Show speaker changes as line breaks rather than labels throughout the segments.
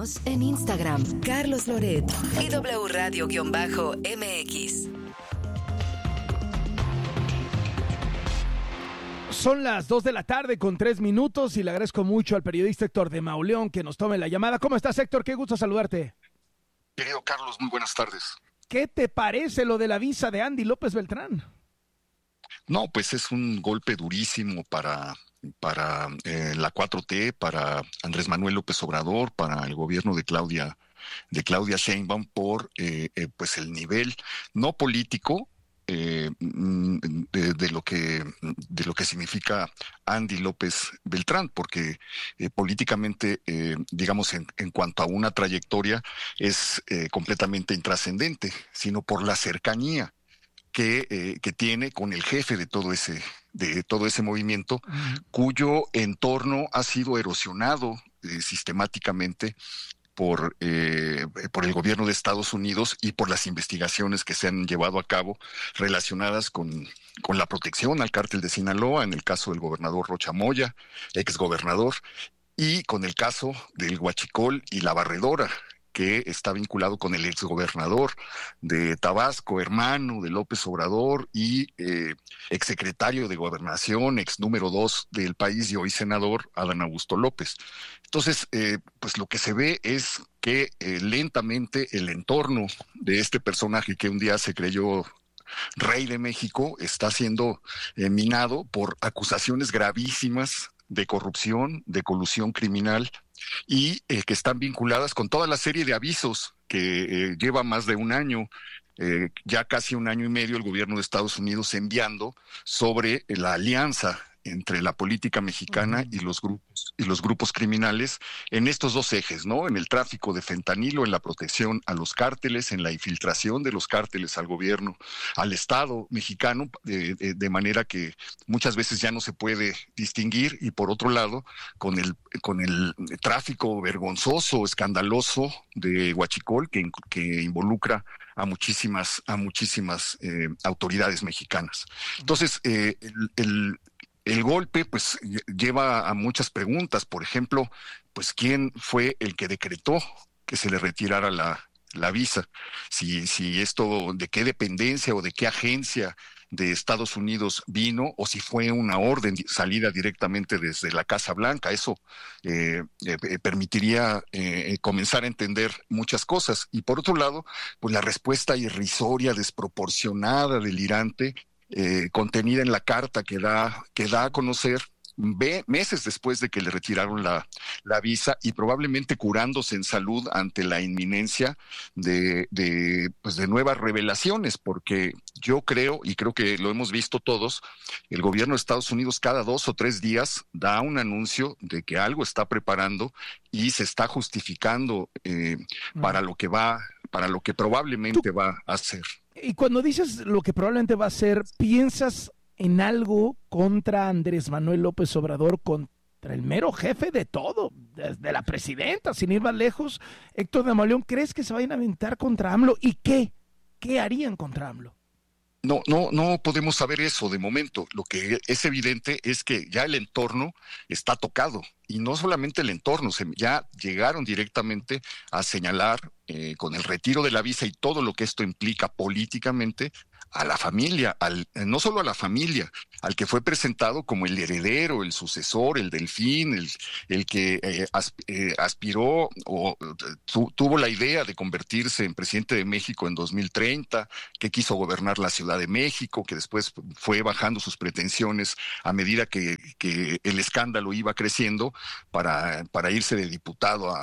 Síguenos en Instagram, Carlos Loret y W Radio-MX.
Son las 2 de la tarde con 3 minutos y le agradezco mucho al periodista Héctor de Mauleón que nos tome la llamada. ¿Cómo estás, Héctor? Qué gusto saludarte.
Querido Carlos, muy buenas tardes.
¿Qué te parece lo de la visa de Andy López Beltrán?
No, pues es un golpe durísimo para la 4T, para Andrés Manuel López Obrador, para el gobierno de Claudia Sheinbaum por pues el nivel no político de lo que significa Andy López Beltrán, porque políticamente, digamos, en cuanto a una trayectoria, es completamente intrascendente, sino por la cercanía que tiene con el jefe de todo ese movimiento, cuyo entorno ha sido erosionado sistemáticamente por el gobierno de Estados Unidos y por las investigaciones que se han llevado a cabo relacionadas con la protección al cártel de Sinaloa, en el caso del gobernador Rocha Moya, exgobernador, y con el caso del Huachicol y la Barredora, que está vinculado con el exgobernador de Tabasco, hermano de López Obrador y exsecretario de Gobernación, ex número 2 del país y hoy senador, Adán Augusto López. Entonces, pues lo que se ve es que lentamente el entorno de este personaje que un día se creyó rey de México está siendo minado por acusaciones gravísimas de corrupción, de colusión criminal, y que están vinculadas con toda la serie de avisos que lleva más de un año, ya casi un año y medio, el gobierno de Estados Unidos enviando sobre la alianza entre la política mexicana y los grupos criminales en estos dos ejes, ¿no? En el tráfico de fentanilo, en la protección a los cárteles, en la infiltración de los cárteles al gobierno, al Estado mexicano, de manera que muchas veces ya no se puede distinguir, y por otro lado, con el tráfico vergonzoso, escandaloso de Huachicol, que involucra a muchísimas autoridades mexicanas. Entonces, el golpe, pues, lleva a muchas preguntas. Por ejemplo, pues, ¿quién fue el que decretó que se le retirara la visa? Si esto, de qué dependencia o de qué agencia de Estados Unidos vino, o si fue una orden salida directamente desde la Casa Blanca. Eso permitiría comenzar a entender muchas cosas. Y por otro lado, pues la respuesta irrisoria, desproporcionada, delirante, contenida en la carta que da a conocer meses después de que le retiraron la visa, y probablemente curándose en salud ante la inminencia de nuevas revelaciones, porque yo creo, y creo que lo hemos visto todos, el gobierno de Estados Unidos cada 2 o 3 días da un anuncio de que algo está preparando y se está justificando para lo que probablemente va a hacer.
Y cuando dices lo que probablemente va a hacer, ¿piensas en algo contra Andrés Manuel López Obrador, contra el mero jefe de todo, desde la presidenta, sin ir más lejos? Héctor de Mauleón, ¿crees que se vayan a aventar contra AMLO? ¿Y qué? ¿Qué harían contra AMLO?
No podemos saber eso de momento. Lo que es evidente es que ya el entorno está tocado, y no solamente el entorno, ya llegaron directamente a señalar con el retiro de la visa y todo lo que esto implica políticamente a la familia, no solo a la familia, al que fue presentado como el heredero, el sucesor, el delfín, el que aspiró o tuvo la idea de convertirse en presidente de México en 2030, que quiso gobernar la Ciudad de México, que después fue bajando sus pretensiones a medida que el escándalo iba creciendo para irse de diputado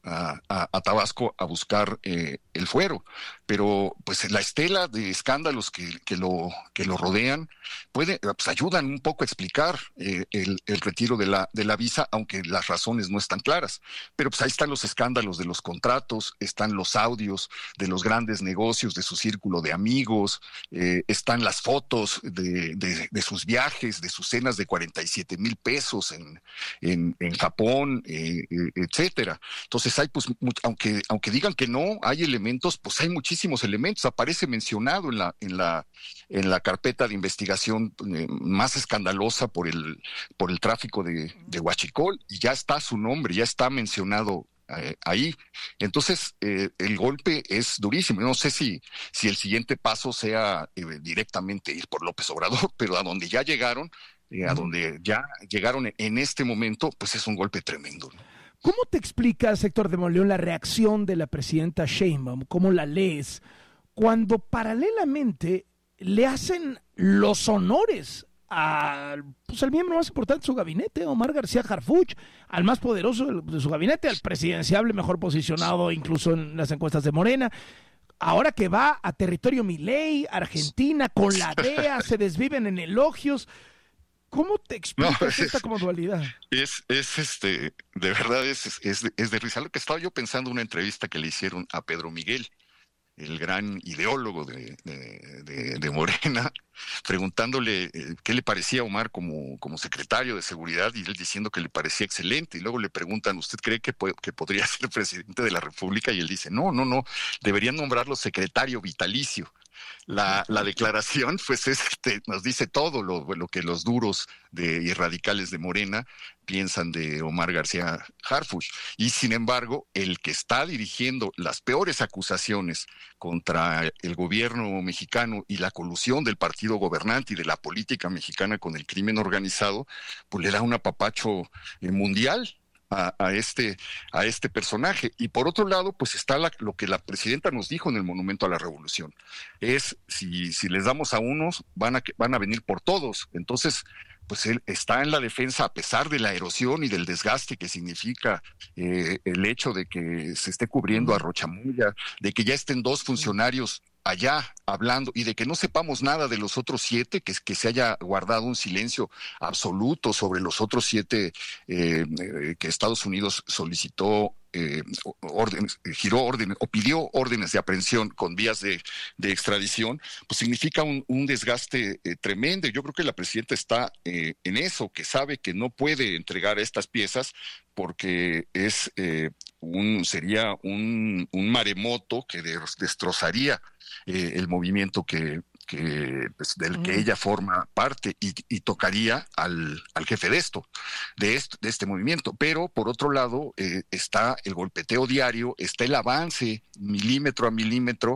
a Tabasco a buscar el fuero. Pero pues la estela de escándalos que lo rodean pues ayudan un poco a explicar el retiro de la visa, aunque las razones no están claras. Pero pues ahí están los escándalos de los contratos, están los audios de los grandes negocios de su círculo de amigos, están las fotos de sus viajes, de sus cenas de 47,000 pesos en Japón, etcétera. Entonces hay, pues, aunque digan que no hay elementos, pues hay muchísimos elementos. Aparece mencionado en la carpeta de investigación más escandalosa por el tráfico de Huachicol, y ya está su nombre, ya está mencionado ahí. Entonces, el golpe es durísimo. No sé si el siguiente paso sea directamente ir por López Obrador, pero a donde ya llegaron, a donde ya llegaron en este momento, pues es un golpe tremendo, ¿no?
¿Cómo te explicas, Héctor de Monleón, la reacción de la presidenta Sheinbaum? ¿Cómo la lees cuando paralelamente le hacen los honores al miembro más importante de su gabinete, Omar García Harfuch, al más poderoso de su gabinete, al presidenciable mejor posicionado incluso en las encuestas de Morena? Ahora que va a territorio Milei, Argentina, con la DEA, se desviven en elogios. ¿Cómo te explicas esta como dualidad?
De verdad es de risa. Lo que estaba yo pensando en una entrevista que le hicieron a Pedro Miguel, el gran ideólogo de Morena, preguntándole qué le parecía a Omar como secretario de Seguridad, y él diciendo que le parecía excelente. Y luego le preguntan, ¿usted cree que podría ser presidente de la República? Y él dice, no, deberían nombrarlo secretario vitalicio. La declaración, pues, nos dice todo lo que los duros y radicales de Morena piensan de Omar García Harfuch. Y sin embargo, el que está dirigiendo las peores acusaciones contra el gobierno mexicano y la colusión del partido gobernante y de la política mexicana con el crimen organizado, pues le da un apapacho mundial a este personaje. Y por otro lado, pues está lo que la presidenta nos dijo en el Monumento a la Revolución. Es, si les damos a unos, van a venir por todos. Entonces, pues él está en la defensa a pesar de la erosión y del desgaste que significa el hecho de que se esté cubriendo a Rochamoya, de que ya estén 2 funcionarios allá hablando y de que no sepamos nada de los otros 7, que se haya guardado un silencio absoluto sobre los otros 7 que Estados Unidos solicitó giró órdenes o pidió órdenes de aprehensión con vías de extradición, pues significa un desgaste tremendo. Yo creo que la presidenta está en eso, que sabe que no puede entregar estas piezas porque sería un maremoto que destrozaría el movimiento del que ella forma parte y tocaría al jefe de este movimiento. Pero por otro lado está el golpeteo diario, está el avance milímetro a milímetro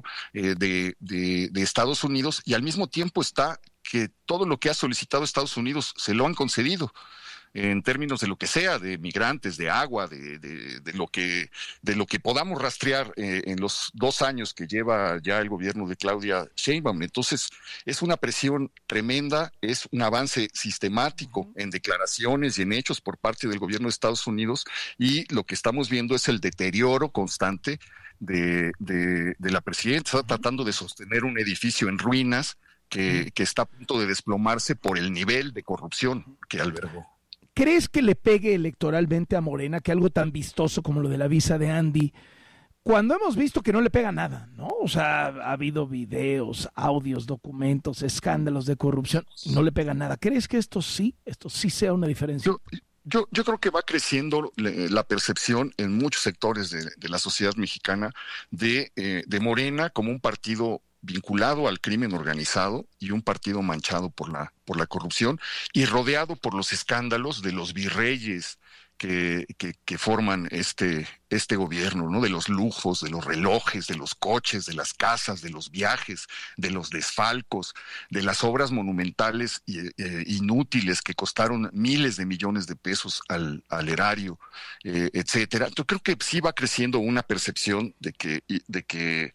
de Estados Unidos, y al mismo tiempo está que todo lo que ha solicitado Estados Unidos se lo han concedido, en términos de lo que sea, de migrantes, de agua, de lo que podamos rastrear en los 2 años que lleva ya el gobierno de Claudia Sheinbaum. Entonces, es una presión tremenda, es un avance sistemático en declaraciones y en hechos por parte del gobierno de Estados Unidos, y lo que estamos viendo es el deterioro constante de la presidenta. Está tratando de sostener un edificio en ruinas que está a punto de desplomarse por el nivel de corrupción que albergó.
¿Crees que le pegue electoralmente a Morena, que algo tan vistoso como lo de la visa de Andy, cuando hemos visto que no le pega nada, ¿no? O sea, ha habido videos, audios, documentos, escándalos de corrupción, y no le pega nada. ¿Crees que esto sí sea una diferencia?
Yo creo que va creciendo la percepción en muchos sectores de la sociedad mexicana de Morena como un partido vinculado al crimen organizado y un partido manchado por la corrupción y rodeado por los escándalos de los virreyes que forman este gobierno, ¿no? De los lujos, de los relojes, de los coches, de las casas, de los viajes, de los desfalcos, de las obras monumentales inútiles que costaron miles de millones de pesos al erario, etcétera. Yo creo que sí va creciendo una percepción de que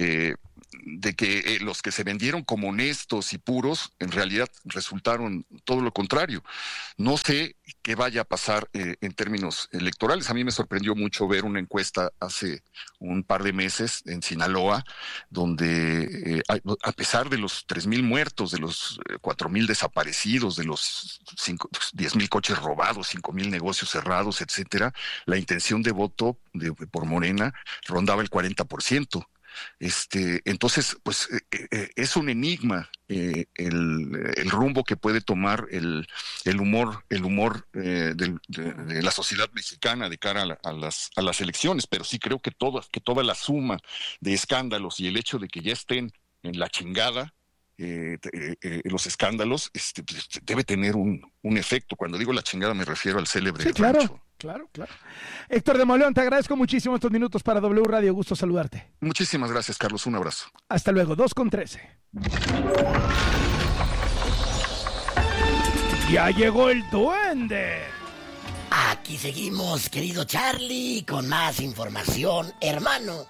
los que se vendieron como honestos y puros en realidad resultaron todo lo contrario. No sé qué vaya a pasar en términos electorales. A mí me sorprendió mucho ver una encuesta hace un par de meses en Sinaloa, donde a pesar de los 3,000 muertos, de los 4,000 desaparecidos, de los 10,000 coches robados, 5,000 negocios cerrados, etcétera, la intención de voto por Morena rondaba el 40%. Entonces, pues es un enigma el rumbo que puede tomar el humor de la sociedad mexicana de cara a las elecciones, pero sí creo que toda la suma de escándalos y el hecho de que ya estén en la chingada los escándalos, pues, debe tener un efecto. Cuando digo la chingada me refiero al célebre
Sí, claro,
rancho.
claro. Héctor de Mauleón, te agradezco muchísimo estos minutos para W Radio. Gusto saludarte.
Muchísimas gracias, Carlos. Un abrazo.
Hasta luego, 2:13. Ya llegó el duende.
Aquí seguimos, querido Charlie, con más información. Hermano,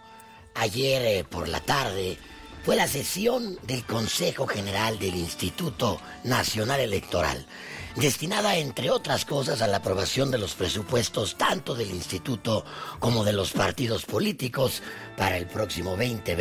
ayer por la tarde fue la sesión del Consejo General del Instituto Nacional Electoral, destinada, entre otras cosas, a la aprobación de los presupuestos tanto del instituto como de los partidos políticos para el próximo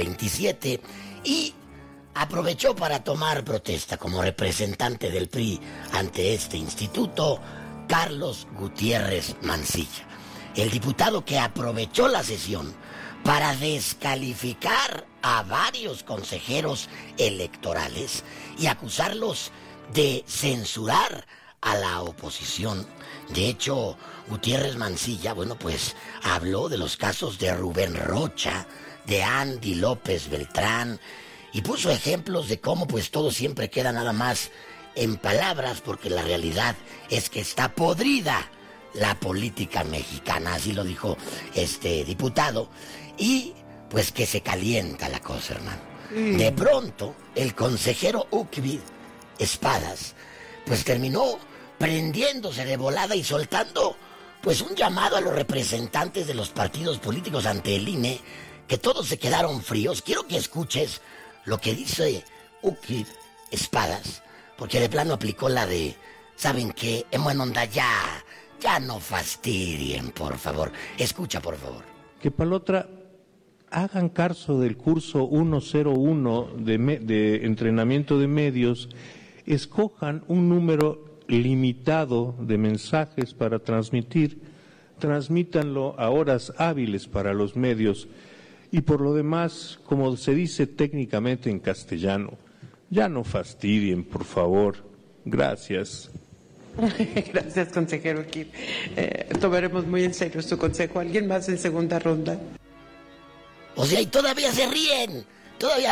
2027, y aprovechó para tomar protesta como representante del PRI ante este instituto Carlos Gutiérrez Mancilla, el diputado que aprovechó la sesión para descalificar a varios consejeros electorales y acusarlos de censurar a la oposición. De hecho, Gutiérrez Mancilla, pues habló de los casos de Rubén Rocha, de Andy López Beltrán, y puso ejemplos de cómo pues todo siempre queda nada más en palabras, porque la realidad es que está podrida la política mexicana, así lo dijo este diputado, y pues que se calienta la cosa, hermano. De pronto, el consejero Ucvid Espadas, pues terminó prendiéndose de volada y soltando pues un llamado a los representantes de los partidos políticos ante el INE, que todos se quedaron fríos. Quiero que escuches lo que dice Ucvid Espadas, porque de plano aplicó la de, ¿saben qué? En buena onda, ya no fastidien, por favor. Escucha, por favor.
Que para la otra hagan caso del curso 101 de entrenamiento de medios, escojan un número limitado de mensajes para transmitir, transmítanlo a horas hábiles para los medios, y por lo demás, como se dice técnicamente en castellano, ya no fastidien, por favor. Gracias.
Gracias, consejero Kip. Tomaremos muy en serio su consejo. ¿Alguien más en segunda ronda?
O sea, y todavía se ríen. Todavía.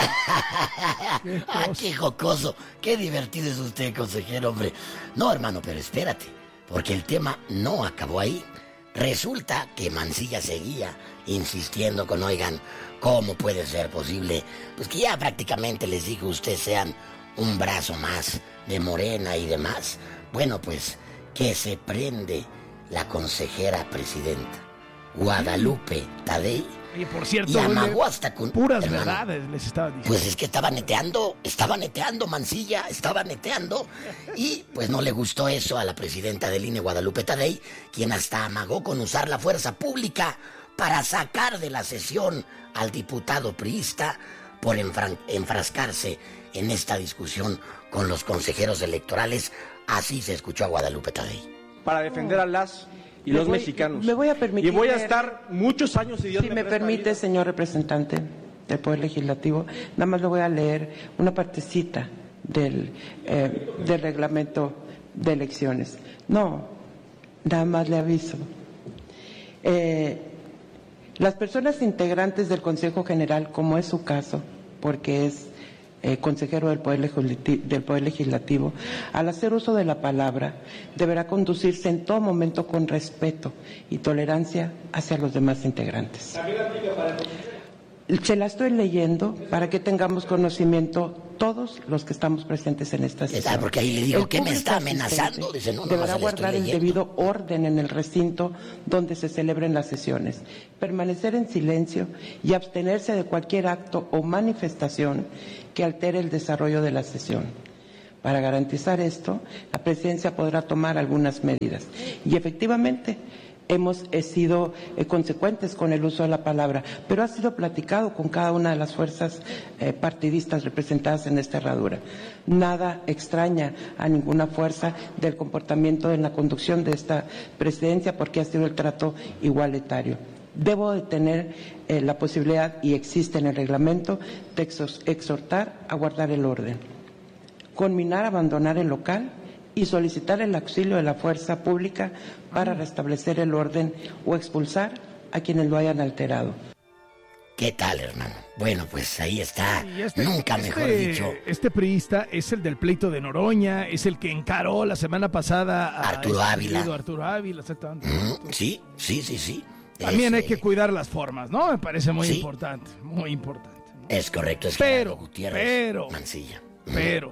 Qué jocoso. Qué divertido es usted, consejero, hombre. No, hermano, pero espérate, porque el tema no acabó ahí. Resulta que Mancilla seguía insistiendo con, oigan, ¿cómo puede ser posible? Pues que ya prácticamente les digo, ustedes sean un brazo más de Morena y demás. Bueno, pues que se prende la consejera presidenta, Guadalupe Tadei,
Y por cierto,
y amagó hasta con...
puras
hermano,
verdades les estaba diciendo.
pues es que estaba neteando Mancilla, estaba neteando, y pues no le gustó eso a la presidenta del INE, Guadalupe Tadei, quien hasta amagó con usar la fuerza pública para sacar de la sesión al diputado priista por enfrascarse en esta discusión con los consejeros electorales. Así se escuchó a Guadalupe Tadei.
Para defender a las y los mexicanos.
Me voy a permitir.
Y voy a estar muchos años, si Dios
Si me permite,
vida.
señor representante del Poder Legislativo, nada más le voy a leer una partecita del reglamento de elecciones. No, nada más le aviso. Las personas integrantes del Consejo General, como es su caso, porque es consejero del Poder Legislativo, al hacer uso de la palabra, deberá conducirse en todo momento con respeto y tolerancia hacia los demás integrantes. ¿También aplica para el... Se la estoy leyendo para que tengamos conocimiento todos los que estamos presentes en esta sesión.
Porque ahí le digo, ¿qué me está amenazando? Dice, no,
deberá guardar el debido orden en el recinto donde se celebren las sesiones, permanecer en silencio y abstenerse de cualquier acto o manifestación que altere el desarrollo de la sesión. Para garantizar esto, la presidencia podrá tomar algunas medidas. Y efectivamente, hemos sido consecuentes con el uso de la palabra, pero ha sido platicado con cada una de las fuerzas partidistas representadas en esta herradura. Nada extraña a ninguna fuerza del comportamiento en la conducción de esta presidencia, porque ha sido el trato igualitario. Debo de tener la posibilidad, y existe en el reglamento, de exhortar a guardar el orden, conminar a abandonar el local y solicitar el auxilio de la fuerza pública para restablecer el orden o expulsar a quienes lo hayan alterado.
¿Qué tal, hermano? Bueno, pues ahí está. Nunca mejor dicho.
Este priista es el del pleito de Noroña, es el que encaró la semana pasada a
Arturo Ávila.
Arturo Ávila, exactamente.
Sí.
También hay que cuidar las formas, ¿no? Me parece muy importante, muy importante. ¿no?
Es correcto, es
pero,
Gutiérrez Mancilla.
Pero,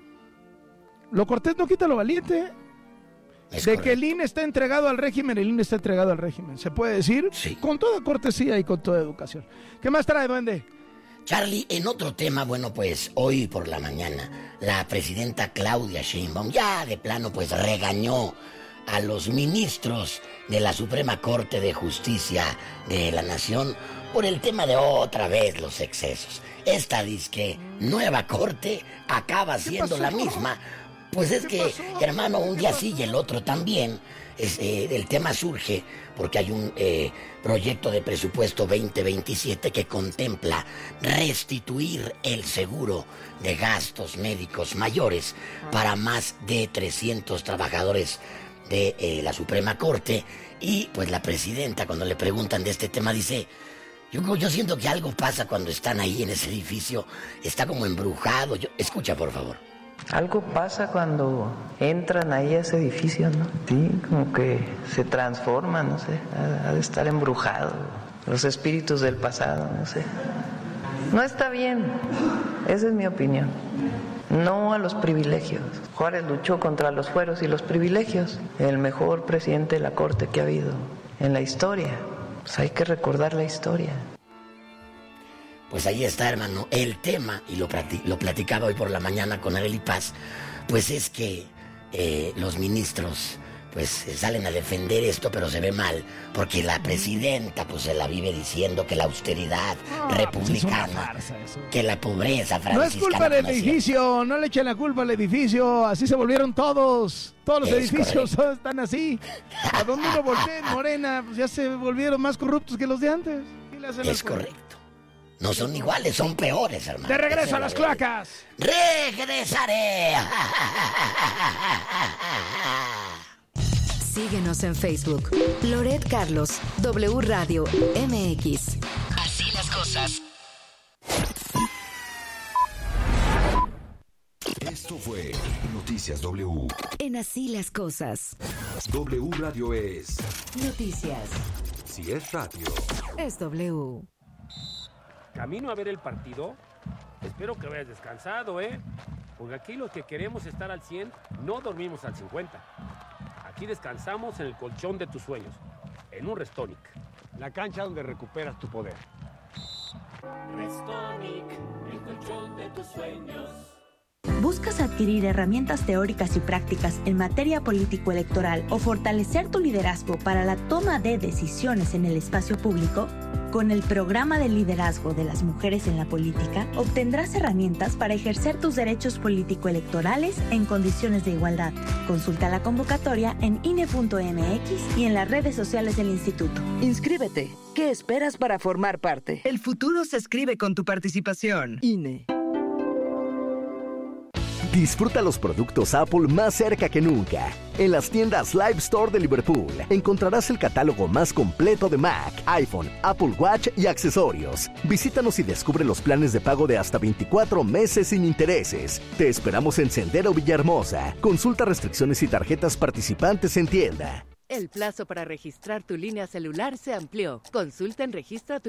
lo cortés no quita lo valiente.
Es
de
correcto.
que el INE está entregado al régimen, el INE está entregado al régimen. ¿Se puede decir?
Sí.
Con toda cortesía y con toda educación. ¿Qué más trae, duende?
Charlie, en otro tema, bueno, pues hoy por la mañana, la presidenta Claudia Sheinbaum ya de plano pues regañó a los ministros de la Suprema Corte de Justicia de la Nación por el tema de otra vez los excesos. Esta disque nueva corte acaba siendo la misma. Pues es que, hermano, un día sí y el otro también. El tema surge porque hay un proyecto de presupuesto 2027 que contempla restituir el seguro de gastos médicos mayores para más de 300 trabajadores de la Suprema Corte. Y pues la presidenta, cuando le preguntan de este tema, dice: yo siento que algo pasa cuando están ahí en ese edificio, está como embrujado. Escucha, por favor.
Algo pasa cuando entran ahí a ese edificio, ¿no? Sí, como que se transforma, no sé, ha de estar embrujado, los espíritus del pasado, no sé. No está bien, esa es mi opinión. No a los privilegios. Juárez luchó contra los fueros y los privilegios, el mejor presidente de la Corte que ha habido en la historia. Pues hay que recordar la historia.
Pues ahí está, hermano, el tema, y lo platicaba hoy por la mañana con Arely Paz, pues es que los ministros pues salen a defender esto, pero se ve mal, porque la presidenta pues se la vive diciendo que la austeridad republicana,
pues
que la pobreza franciscana...
No es culpa del edificio, no le echen la culpa al edificio, así se volvieron todos los edificios están así. A donde uno voltee en Morena, pues ya se volvieron más corruptos que los de antes.
Es correcto. No son iguales, son peores, hermano.
¡De regreso a las cloacas!
¡Regresaré!
Síguenos en Facebook. Loret Carlos, W Radio MX. Así las cosas.
Esto fue Noticias W.
En Así las cosas.
W Radio es
Noticias.
Si es radio,
Es W.
Camino a ver el partido. Espero que vayas descansado, ¿eh? Porque aquí los que queremos estar al 100 no dormimos al 50. Aquí descansamos en el colchón de tus sueños, en un Restonic.
La cancha donde recuperas tu poder.
Restonic, el colchón de tus sueños.
¿Buscas adquirir herramientas teóricas y prácticas en materia político-electoral o fortalecer tu liderazgo para la toma de decisiones en el espacio público? Con el Programa de Liderazgo de las Mujeres en la Política, obtendrás herramientas para ejercer tus derechos político-electorales en condiciones de igualdad. Consulta la convocatoria en INE.mx y en las redes sociales del Instituto.
Inscríbete. ¿Qué esperas para formar parte? El futuro se escribe con tu participación. INE.
Disfruta los productos Apple más cerca que nunca. En las tiendas Live Store de Liverpool encontrarás el catálogo más completo de Mac, iPhone, Apple Watch y accesorios. Visítanos y descubre los planes de pago de hasta 24 meses sin intereses. Te esperamos en Sendero Villahermosa. Consulta restricciones y tarjetas participantes en tienda.
El plazo para registrar tu línea celular se amplió. Consulta en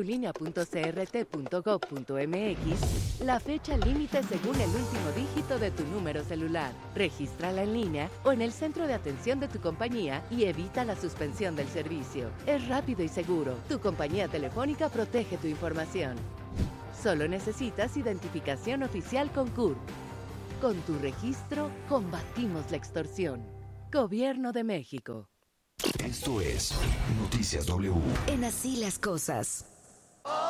registratulinea.crt.gov.mx la fecha límite según el último dígito de tu número celular. Regístrala en línea o en el centro de atención de tu compañía y evita la suspensión del servicio. Es rápido y seguro. Tu compañía telefónica protege tu información. Solo necesitas identificación oficial con CURP. Con tu registro, combatimos la extorsión. Gobierno de México.
Esto es Noticias W.
En Así las cosas.